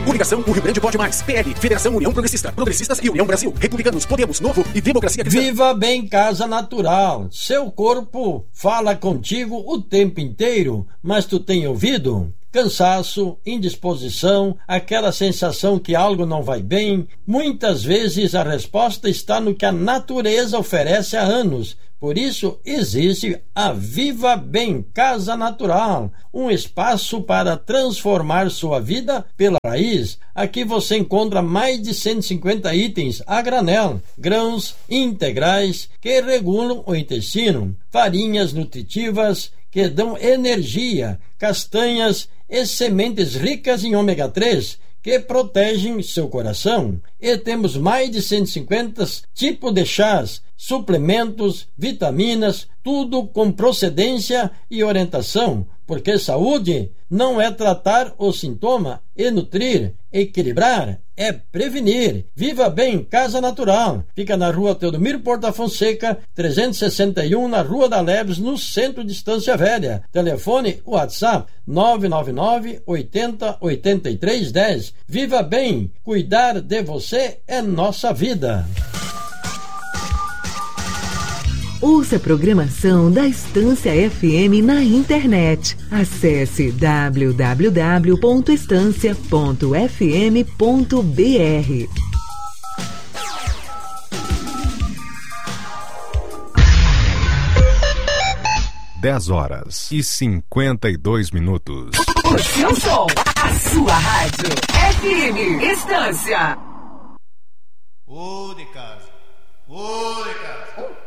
Coligação O Rio Grande Pode Mais. PL, Federação União Progressista. Progressistas e União Brasil. Republicanos, Podemos, Novo e Democracia Cristã. Viva Bem Casa Natural. Seu corpo fala contigo o tempo inteiro, mas tu tem ouvido? Cansaço, indisposição, aquela sensação que algo não vai bem. Muitas vezes a resposta está no que a natureza oferece há anos. Por isso existe a Viva Bem Casa Natural, um espaço para transformar sua vida pela raiz. Aqui você encontra mais de 150 itens a granel, grãos integrais que regulam o intestino, farinhas nutritivas que dão energia, castanhas e sementes ricas em ômega 3 que protegem seu coração. E temos mais de 150 tipos de chás, suplementos, vitaminas, tudo com procedência e orientação, porque saúde não é tratar o sintoma e nutrir, equilibrar, é prevenir. Viva Bem Casa Natural. Fica na rua Teodomiro Porta Fonseca, 361, na Rua da Leves, no centro de Estância Velha. Telefone WhatsApp 999 80 83 10. Viva Bem, cuidar de você é nossa vida. Ouça a programação da Estância FM na internet. Acesse www.estancia.fm.br. Dez horas e 52 minutos. O seu som, a sua rádio. FM Estância. Ô de casa. Ô de casa.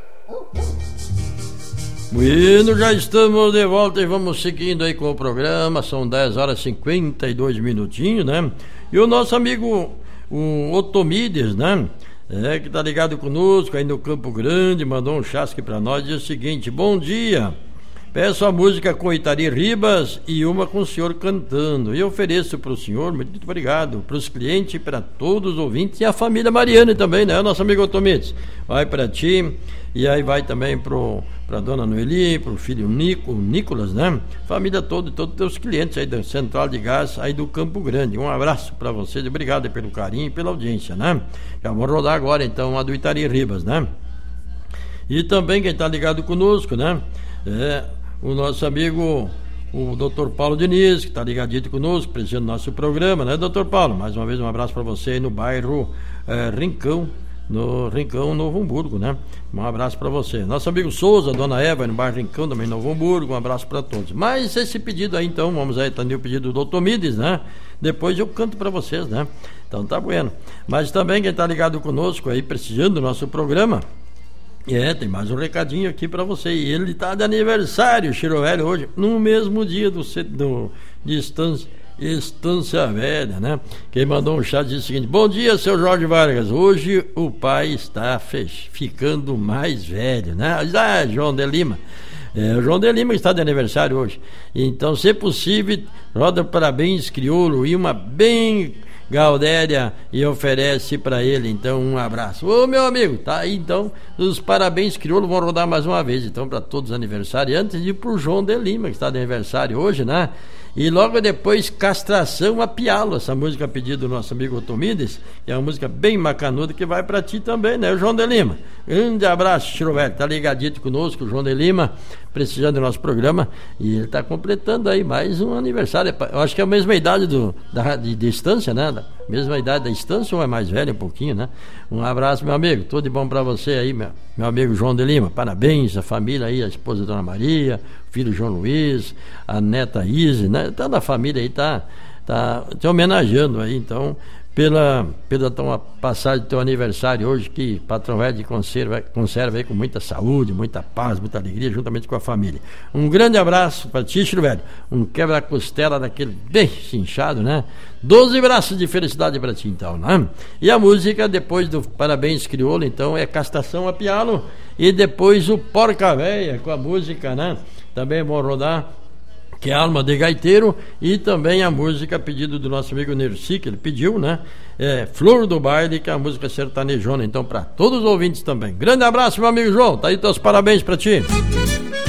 Bueno, já estamos de volta e vamos seguindo aí com o programa. São 10 horas e 52 minutinhos, né? E o nosso amigo, o Otomides, né? Que tá ligado conosco aí no Campo Grande, mandou um chasque pra nós. Diz o seguinte: bom dia, peço a música com Itari Ribas e uma com o senhor cantando. E ofereço pro senhor, muito obrigado, pros clientes e para todos os ouvintes e a família Mariane também, né? Nosso amigo Otomides, vai pra ti. E aí vai também pra dona Noeli, pro filho Nicolas, né? Família toda e todos os teus clientes aí da Central de Gás, aí do Campo Grande. Um abraço pra vocês, obrigado pelo carinho e pela audiência, né? Já vou rodar agora então a do Itari Ribas, né? E também quem tá ligado conosco, né? É o nosso amigo, o Dr. Paulo Diniz, que tá ligadito conosco, presidindo nosso programa, né, Dr. Paulo? Mais uma vez um abraço pra você aí no bairro Rincão, no Rincão, Novo Hamburgo, né? Um abraço para você. Nosso amigo Souza, Dona Eva, no bairro Rincão, também Novo Hamburgo, um abraço para todos. Mas esse pedido aí, então, vamos aí atender o pedido do Otomides, né? Depois eu canto para vocês, né? Então tá bueno. Mas também quem tá ligado conosco aí, prestigiando o nosso programa, tem mais um recadinho aqui para você. E ele tá de aniversário, Chirovelho, hoje, no mesmo dia de Estância Velha, né? Quem mandou um chat diz o seguinte: bom dia, seu Jorge Vargas. Hoje o pai está ficando mais velho, né? João de Lima. O João de Lima está de aniversário hoje. Então, se possível, roda parabéns crioulo e uma bem Gaudéria e oferece para ele, então, um abraço. Ô, meu amigo, tá aí, então, os parabéns crioulo vão rodar mais uma vez, então, para todos os aniversariantes e pro João de Lima, que está de aniversário hoje, né? E logo depois, Castração a Pialo, essa música a pedido do nosso amigo Otomides, que é uma música bem macanuda, que vai para ti também, né, o João de Lima? Grande abraço, Chirovelho, tá ligadito conosco, o João de Lima, precisando do nosso programa, e ele tá completando aí mais um aniversário. Eu acho que é a mesma idade de Estância, né? Mesma idade da Estância ou é mais velho um pouquinho, né? Um abraço, meu amigo, tudo de bom para você aí, meu amigo João de Lima. Parabéns, a família aí, a esposa Dona Maria, o filho João Luiz, a neta Izzy, né? Toda a família aí tá te homenageando aí, então, pela tua passagem do teu aniversário hoje, que Patrão Velho conserva aí com muita saúde, muita paz, muita alegria, juntamente com a família. Um grande abraço para ti, Chico Velho. Um quebra-costela daquele bem cinchado, né? 12 braços de felicidade para ti, então, né? E a música, depois do Parabéns Crioulo, então, é Castração a Pialo, e depois o Porca Véia, com a música, né? Também vão rodar, que é Alma de Gaiteiro, e também a música pedido do nosso amigo Nerci, que ele pediu, né? Flor do Baile, que é a música sertanejona, então, para todos os ouvintes também. Grande abraço, meu amigo João, tá aí teus parabéns para ti.